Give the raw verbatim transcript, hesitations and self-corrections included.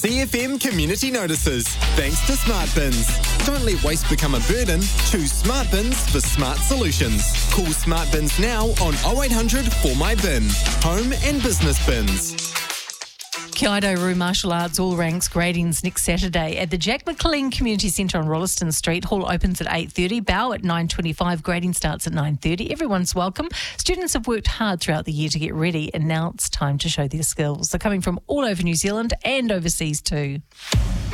C F M Community Notices. Thanks to Smart Bins. Don't let waste become a burden. Choose Smart Bins for smart solutions. Call Smart Bins now on oh eight hundred four my bin. Home and business bins. Kaido Martial Arts All Ranks gradings next Saturday at the Jack McLean Community Centre on Rolleston Street. Hall opens at eight thirty, bow at nine twenty-five, grading starts at nine thirty. Everyone's welcome. Students have worked hard throughout the year to get ready, and now it's time to show their skills. They're coming from all over New Zealand and overseas too.